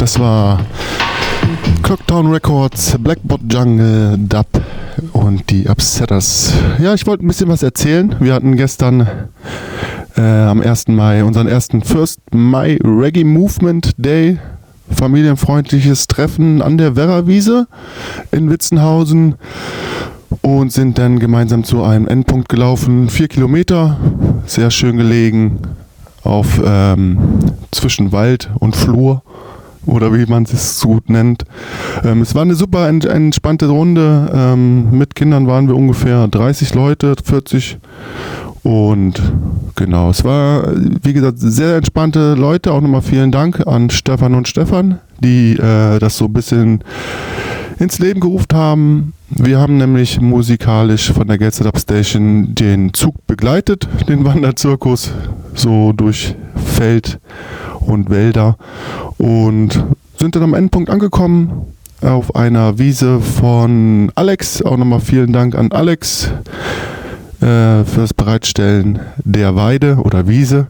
Das war Clocktown Records, Blackbot Jungle, Dub und die Upsetters. Ja, ich wollte ein bisschen was erzählen. Wir hatten gestern am 1. Mai unseren ersten First Mai Reggae Movement Day. Familienfreundliches Treffen an der Werrawiese in Witzenhausen und sind dann gemeinsam zu einem Endpunkt gelaufen. 4 Kilometer, sehr schön gelegen auf zwischen Wald und Flur oder wie man es so gut nennt. Es war eine super entspannte Runde. Mit Kindern waren wir ungefähr 30 Leute, 40. Und genau, es war, wie gesagt, sehr entspannte Leute. Auch nochmal vielen Dank an Stefan und Stefan, die das so ein bisschen ins Leben gerufen haben. Wir haben nämlich musikalisch von der Get Set Up Station den Zug begleitet, den Wanderzirkus, so durch Feld und Wälder und sind dann am Endpunkt angekommen auf einer Wiese von Alex. Auch nochmal vielen Dank an Alex für das Bereitstellen der Weide oder Wiese.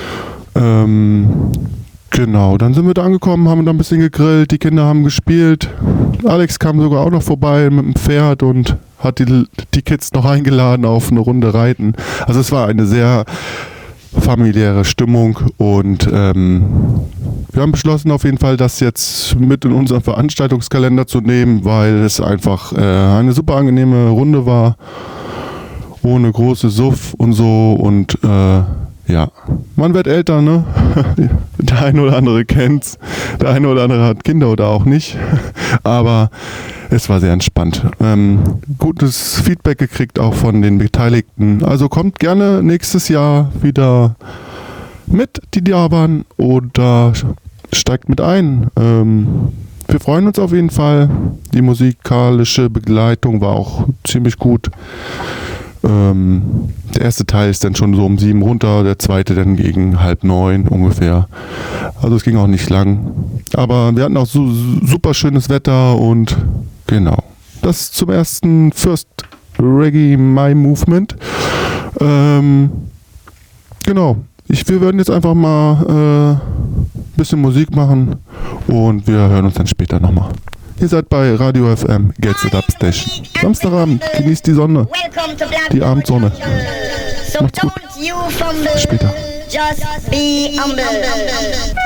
Genau, dann sind wir da angekommen, haben da ein bisschen gegrillt, die Kinder haben gespielt. Alex kam sogar auch noch vorbei mit dem Pferd und hat die Kids noch eingeladen auf eine Runde Reiten. Also es war eine sehr familiäre Stimmung und wir haben beschlossen auf jeden Fall, das jetzt mit in unseren Veranstaltungskalender zu nehmen, weil es einfach eine super angenehme Runde war. Ohne große Suff und so und ja, man wird älter, ne? Der eine oder andere kennt's, der eine oder andere hat Kinder oder auch nicht, aber es war sehr entspannt. Gutes Feedback gekriegt auch von den Beteiligten, also kommt gerne nächstes Jahr wieder mit, die da waren, oder steigt mit ein. Wir freuen uns auf jeden Fall, die musikalische Begleitung war auch ziemlich gut. Der erste Teil ist dann schon so um 7 runter, der zweite dann gegen 8:30 ungefähr. Also es ging auch nicht lang. Aber wir hatten auch so super schönes Wetter und genau. Das zum ersten First Reggae Mai Movement. Genau. Wir würden jetzt einfach mal ein bisschen Musik machen und wir hören uns dann später nochmal. Ihr seid bei Radio FM, Get Set Up Station. Samstagabend, genießt die Sonne, die Abendsonne. Macht's gut. Bis später. Just be humble.